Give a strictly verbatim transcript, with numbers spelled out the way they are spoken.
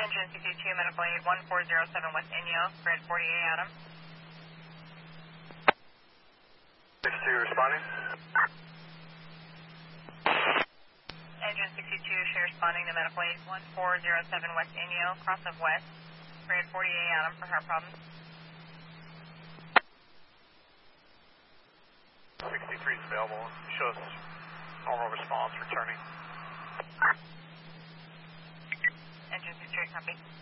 Engine sixty-two, medical aid one four zero seven West Inyo, grid forty-eight, Adam. sixty-two responding. Engine sixty-two, she responding to medical aid one four zero seven West Inyo, cross of West, grid forty-eight, Adam, for heart problems. sixty-three is available. Shows normal response returning. Engine sixty-three, copy.